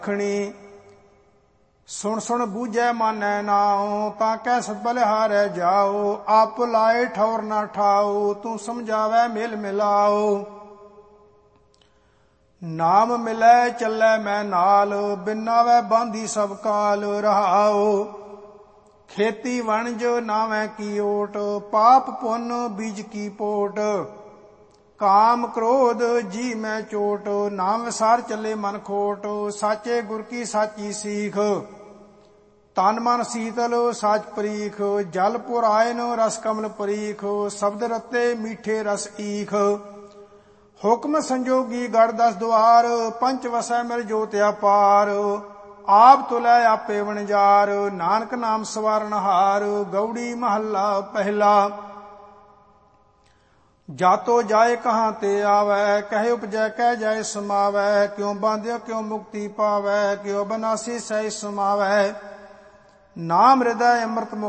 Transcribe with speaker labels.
Speaker 1: ਖਣੀ ਸੁਣ ਸੁਣ ਬੂਝੈ ਮਾਨੈ ਨਾਉ, ਤਾਂ ਕੈ ਸਦ ਬਲਿਹਾਰੈ ਜਾਉ। ਆਪ ਲਾਏ ਠੌਰ ਨਾ ਠਾਉ, ਤੂੰ ਸਮਝਾਵੈ ਮਿਲ ਮਿਲਾਉ। ਨਾਮ ਮਿਲੈ ਚੱਲੈ ਮੈਂ ਨਾਲ, ਬਿਨਾਵੈ ਬਾਂਧੀ ਸਭ ਕਾਲ ਰਹਾਉ। ਖੇਤੀ ਵਣਜ ਨਾਵੈ ਕੀ ਓਟ, ਪਾਪ ਪੁੰਨ ਬੀਜ ਕੀ ਪੋਟ। ਕਾਮ ਕ੍ਰੋਧ ਜੀ ਮੈਂ ਚੋਟ, ਨਾਮ ਵਿਸਾਰ ਚੱਲੇ ਮਨ ਖੋਟ। ਸਾਚੇ ਗੁਰ ਕੀ ਸਾਚੀ ਸੀਖ, ਤਨ ਮਨ ਸੀਤਲ ਸਾਚ ਪਰੀਖ। ਜਲ ਪੁਰਾਇਨ ਰਸ ਕਮਲ ਪਰੀਖ, ਸ਼ਬਦ ਰਤੇ ਮੀਠੇ ਰਸ ਈਖ। ਹੁਕਮ ਸੰਜੋਗੀ ਗੜ 10 ਦੁਆਰ, ਪੰਚ ਵਸੈ ਮਿਲ ਜੋਤਿ ਅਪਾਰ। ਆਪ ਤੁਲੈ ਆਪੇ ਵਣਜਾਰ, ਨਾਨਕ ਨਾਮ ਸਵਾਰਨਹਾਰ। ਗਉੜੀ ਮਹੱਲਾ ਪਹਿਲਾ। ਜਾਤੋ ਜਾਏ ਕਹਾਂ ਤੇ ਆਵੈ, ਕਹੇ ਉਪਜੈ ਕਹਿ ਜਾਏ ਸਮਾਵੈ। ਕਿਉ ਬਾਂਧਿਓ ਕਿਉ ਮੁਕਤੀ ਪਾਵੈ, ਕਿਉ ਬਨਾਸੀ ਸਹਿ ਸਮਾਵੈ। ਨਾਮ ਹਿਰਦੈ ਅੰਮ੍ਰਿਤ ਮੁਖ